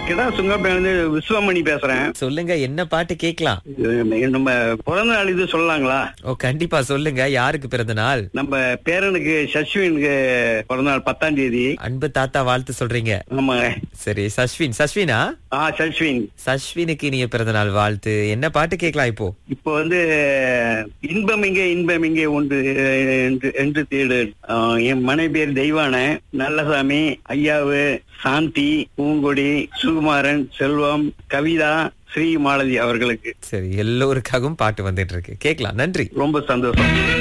கிடா சுங்கப்பேருந்து விஸ்வமணி பேசுறேன். சொல்லுங்க, என்ன பாட்டு கேக்கலாம்? நம்ம பிறந்த நாள் இது சொல்லலாங்களா? ஓ கண்டிப்பா சொல்லுங்க. யாருக்கு பிறந்த நாள்? நம்ம பேரனுக்கு சஷ்வினுக்கு பிறந்த நாள் 10ஆம் தேதி. அன்பு தாத்தா வாழ்த்து சொல்றீங்க? ஆமாங்க. சரி, சஷ்வினா? சஷ்வின். சஷ்வினுக்கு இனிய பிறந்த நாள் வாழ்த்து. என்ன பாட்டு கேக்கலாம் இப்போ? இப்போ இன்பம் இங்கே ஒன்று என்று தேடு. என் மனைவி பேர் தெய்வான, நல்லசாமி, ஐயாவு, சாந்தி, பூங்கொடி, சுகுமாரன், செல்வம், கவிதா, ஸ்ரீ மாலதி அவர்களுக்கு. சரி, எல்லோருக்காகவும் பாட்டு வந்துட்டு இருக்கு, கேக்கலாம். நன்றி. ரொம்ப சந்தோஷம்.